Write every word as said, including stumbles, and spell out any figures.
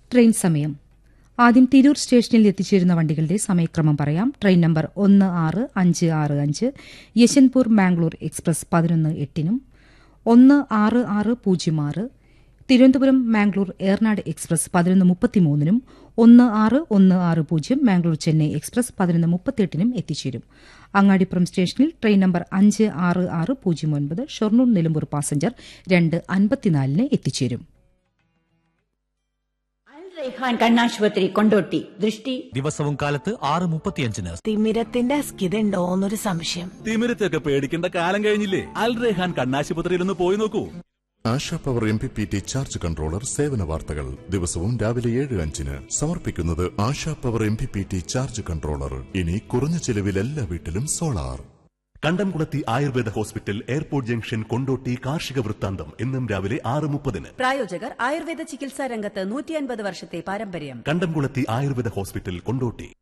Train സമയം. ആദ്യം തിരൂർ സ്റ്റേഷനിൽ എത്തിച്ചേരുന്ന വണ്ടികളുടെ സമയക്രമം പറയാം. ട്രെയിൻ നമ്പർ ഒന്ന് ആറ് അഞ്ച് ആറ് അഞ്ച് യശന്ത്പൂർ മാംഗ്ലൂർ എക്സ്പ്രസ് പതിനൊന്ന് എട്ടിനും, ഒന്ന് ആറ് ആറ് പൂജ്യം ആറ് തിരുവനന്തപുരം മാംഗ്ലൂർ ഏർനാട് എക്സ്പ്രസ് പതിനൊന്ന് മുപ്പത്തിമൂന്നിനും, ഒന്ന് ആറ് ഒന്ന് ആറ് പൂജ്യം മാംഗ്ലൂർ ചെന്നൈ എക്സ്പ്രസ് പതിനൊന്ന് മുപ്പത്തിയെട്ടിനും എത്തിച്ചേരും. അങ്ങാടിപ്പുറം സ്റ്റേഷനിൽ ട്രെയിൻ നമ്പർ അഞ്ച് ആറ് ആറ് പൂജ്യം ഒൻപത് ഷൊർണൂർ നിലമ്പൂർ പാസഞ്ചർ രണ്ട് അൻപത്തിനാലിന് എത്തിച്ചേരും. റൈഹാൻ കണ്ണാശുപത്രി കൊണ്ടോട്ടി. ദൃഷ്ടി ദിവസവും കാലത്ത് ആറ് മുപ്പത്തിയഞ്ചിന്. തിമിരത്തിന്റെ അസ്കിതയുണ്ടോന്നൊരു സംശയം. തിമിരത്തെയൊക്കെ പേടിക്കേണ്ട കാലം കഴിഞ്ഞില്ലേ? അൽ റൈഹാൻ കണ്ണാശുപത്രിയിൽ ഒന്ന് പോയി നോക്കൂ. ASHA power M P P T charge controller സേവന വാർത്തകൾ ദിവസവും രാവിലെ ഏഴ് അഞ്ചിന് സമർപ്പിക്കുന്നത് ASHA power M P P T charge controller. ഇനി കുറഞ്ഞ ചെലവിൽ എല്ലാ വീട്ടിലും സോളാർ. കണ്ടംകുളത്തി Ayurveda hospital, airport junction, Kondotty. കാർഷിക വൃത്താന്തം എന്നും രാവിലെ ആറ് മുപ്പതിന്. പ്രായോജകർ ആയുർവേദ ചികിത്സാ രംഗത്ത് നൂറ്റി അൻപത് വർഷത്തെ പാരമ്പര്യം. കണ്ടംകുളത്തി ആയുർവേദ ഹോസ്പിറ്റൽ, കൊണ്ടോട്ടി.